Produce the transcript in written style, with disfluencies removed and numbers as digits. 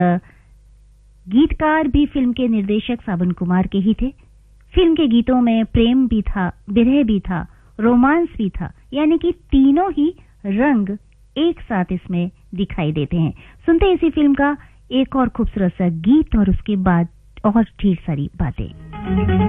गीतकार भी फिल्म के निर्देशक सावन कुमार के ही थे। फिल्म के गीतों में प्रेम भी था, विरह भी था, रोमांस भी था, यानी कि तीनों ही रंग एक साथ इसमें दिखाई देते हैं। सुनते हैं इसी फिल्म का एक और खूबसूरत सा गीत और उसके बाद और ढेर सारी बातें।